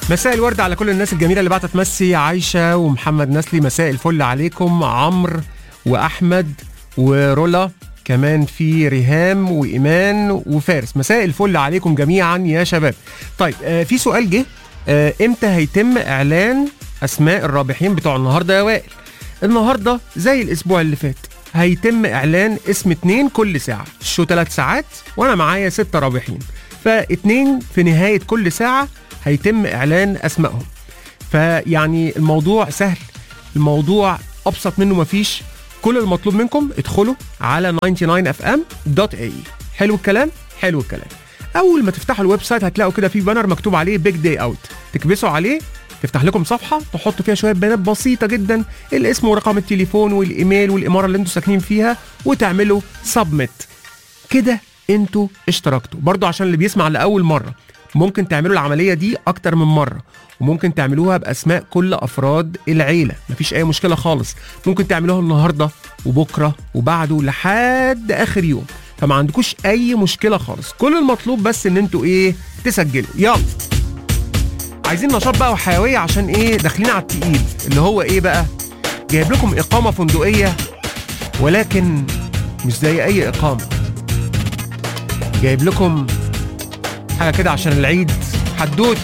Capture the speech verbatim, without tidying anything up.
مساء الورد على كل الناس الجميله اللي بعتت مسي، عايشه ومحمد نسلي، مساء الفل عليكم. عمرو واحمد ورولا، كمان في ريهام وايمان وفارس، مساء الفل عليكم جميعا يا شباب. طيب آه في سؤال جه، آه امتى هيتم اعلان اسماء الرابحين بتوع النهارده يا وائل؟ النهارده زي الاسبوع اللي فات هيتم اعلان اسم اتنين كل ساعه، شو ثلاث ساعات وانا معايا ستة رابحين، فاتنين في نهايه كل ساعه هيتم اعلان اسمائهم. فيعني الموضوع سهل، الموضوع ابسط منه مفيش. كل المطلوب منكم ادخلوا على تسعة وتسعين اف ام دوت اي. حلو الكلام، حلو الكلام. اول ما تفتحوا الويب سايت هتلاقوا كده في بانر مكتوب عليه بيج داي اوت، تكبسوا عليه تفتح لكم صفحه تحطوا فيها شويه بيانات بسيطه جدا، الاسم ورقم التليفون والايميل والاماره اللي انتوا ساكنين فيها، وتعملوا سبميت. كده انتوا اشتركتوا. برضو عشان اللي بيسمع لاول مره، ممكن تعملوا العمليه دي اكتر من مره، وممكن تعملوها باسماء كل افراد العيله، مفيش اي مشكله خالص. ممكن تعملوها النهارده وبكره وبعده لحد اخر يوم، فما عندكوش اي مشكله خالص. كل المطلوب بس ان انتوا ايه، تسجلوا. يلا عايزين نشاط بقى وحيويه، عشان ايه، داخلين على التقيل اللي هو ايه بقى. جايب لكم اقامه فندقيه، ولكن مش زي اي اقامه. جايب لكم حاجه كده عشان العيد، حدوته